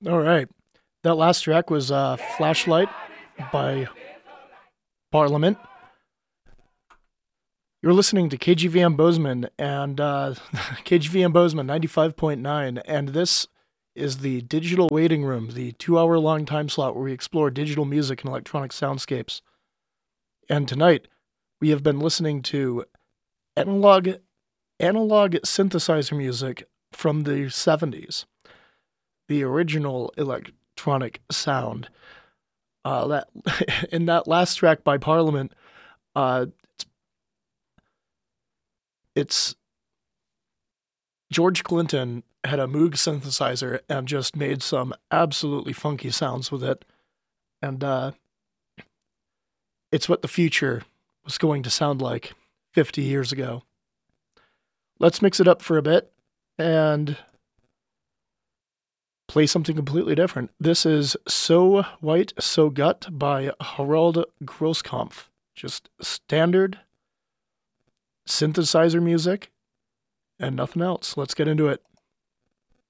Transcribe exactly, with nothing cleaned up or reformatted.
All right. That last track was uh, Flashlight by Parliament. You're listening to K G V M Bozeman and uh, K G V M Bozeman ninety-five point nine, and this is the Digital Waiting Room, the two hour long time slot where we explore digital music and electronic soundscapes. And tonight, we have been listening to analog, analog synthesizer music from the seventies, the original electronic sound. Uh, that in that last track by Parliament, uh, it's George Clinton had a Moog synthesizer and just made some absolutely funky sounds with it. And uh, it's what the future was going to sound like fifty years ago. Let's mix it up for a bit and play something completely different. This is So White, So Gut by Harald Grosskampf. Just standard synthesizer music and nothing else. Let's get into it.